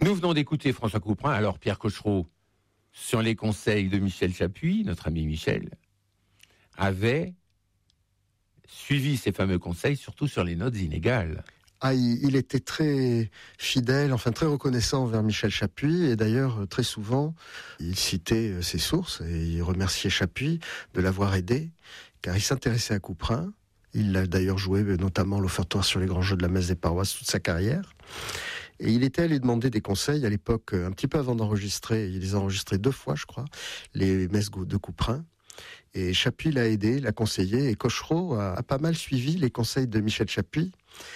Nous venons d'écouter François Couperin. Alors, Pierre Cochereau, sur les conseils de Michel Chapuis, notre ami Michel, avait suivi ces fameux conseils, surtout sur les notes inégales. Ah, il était très fidèle, enfin très reconnaissant envers Michel Chapuis, et d'ailleurs très souvent il citait ses sources et il remerciait Chapuis de l'avoir aidé, car il s'intéressait à Couperin. Il a d'ailleurs joué notamment l'offertoire sur les grands jeux de la messe des paroisses toute sa carrière. Et il était allé demander des conseils à l'époque, un petit peu avant d'enregistrer, il les a enregistrés 2 fois je crois, les messes de Couperin. Et Chapuis l'a aidé, l'a conseillé, et Cochereau a pas mal suivi les conseils de Michel Chapuis.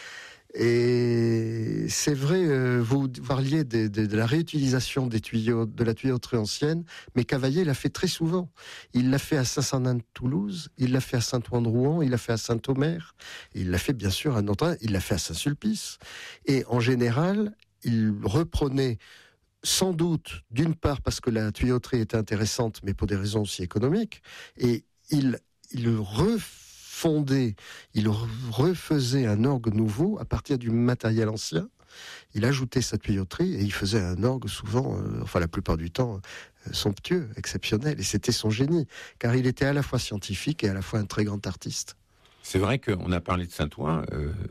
Et c'est vrai, vous parliez de la réutilisation des tuyaux, de la tuyauterie ancienne, mais Cavaillé l'a fait très souvent. Il l'a fait à Saint-Sernin-de-Toulouse, il l'a fait à Saint-Ouen-de-Rouen, il l'a fait à Saint-Omer, il l'a fait bien sûr à Nanterre, il l'a fait à Saint-Sulpice. Et en général, il reprenait sans doute, d'une part parce que la tuyauterie était intéressante, mais pour des raisons aussi économiques, et il refaisait un orgue nouveau à partir du matériel ancien. Il ajoutait sa tuyauterie et il faisait un orgue souvent, la plupart du temps, somptueux, exceptionnel. Et c'était son génie, car il était à la fois scientifique et à la fois un très grand artiste. C'est vrai qu'on a parlé de Saint-Ouen.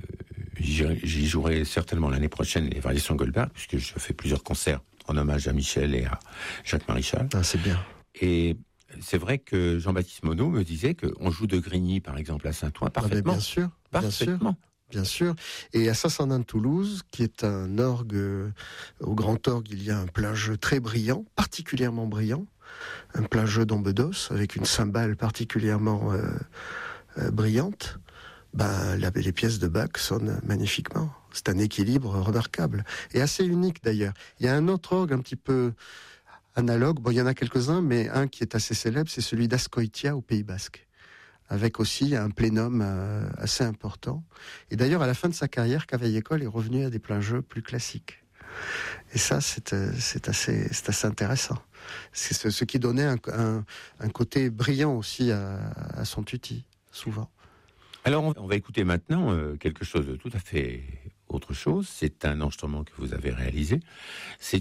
J'y jouerai certainement l'année prochaine les variations Goldberg, puisque je fais plusieurs concerts en hommage à Michel et à Jacques Marichal. Ah, c'est bien. Et c'est vrai que Jean-Baptiste Monod me disait qu'on joue de Grigny, par exemple, à Saint-Ouen, parfaitement. Bien sûr, parfaitement. Bien sûr. Et à Saint-Sernin-de-Toulouse, qui est un orgue, au grand orgue, il y a un plein jeu très brillant, particulièrement brillant, un plein jeu d'Ombedos, avec une cymbale particulièrement brillante. Les pièces de Bach sonnent magnifiquement. C'est un équilibre remarquable. Et assez unique d'ailleurs. Il y a un autre orgue un petit peu analogue, il y en a quelques-uns, mais un qui est assez célèbre, c'est celui d'Azkoitia au Pays Basque, avec aussi un plénum assez important. Et d'ailleurs, à la fin de sa carrière, Cavaillé-Coll est revenu à des pleins jeux plus classiques. Et ça, c'est assez intéressant. C'est ce qui donnait un côté brillant aussi à son tutti, souvent. Alors, on va écouter maintenant quelque chose de tout à fait autre chose. C'est un enregistrement que vous avez réalisé. C'est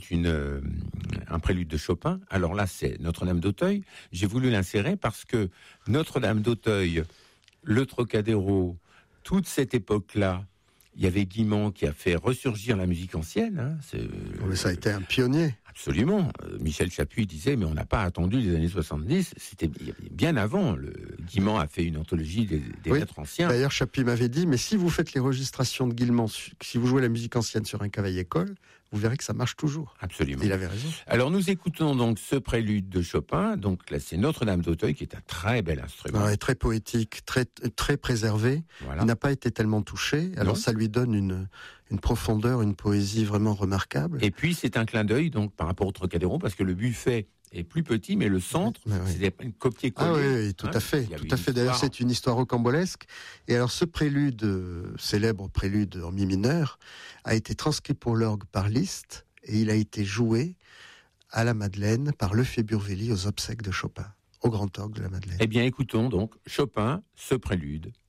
un prélude de Chopin. Alors là, c'est Notre-Dame d'Auteuil. J'ai voulu l'insérer parce que Notre-Dame d'Auteuil, le Trocadéro, toute cette époque-là, il y avait Guimand qui a fait ressurgir la musique ancienne. Mais ça a été un pionnier. Absolument. Michel Chapuis disait, mais on n'a pas attendu les années 70, c'était bien avant. Guimand a fait une anthologie des maîtres anciens. D'ailleurs, Chapuis m'avait dit, mais si vous faites les registrations de Guilmant, si vous jouez la musique ancienne sur un Cavaillé-Coll, vous verrez que ça marche toujours. Absolument. Et il avait raison. Alors, nous écoutons donc ce prélude de Chopin. Donc là, c'est Notre-Dame d'Auteuil, qui est un très bel instrument. Ouais, très poétique, très préservé. Voilà. Il n'a pas été tellement touché. Alors, ça lui donne une profondeur, une poésie vraiment remarquable. Et puis, c'est un clin d'œil, donc, par rapport au Trocadéro, parce que le buffet est plus petit, mais le centre, c'est un copier-coller. Ah oui, tout à fait. Tout à fait. D'ailleurs, c'est une histoire rocambolesque. Et alors, ce prélude, célèbre prélude en mi mineur, a été transcrit pour l'orgue par Liszt, et il a été joué à la Madeleine par Lefebvre-Willy aux obsèques de Chopin, au grand orgue de la Madeleine. Eh bien, écoutons donc Chopin, ce prélude.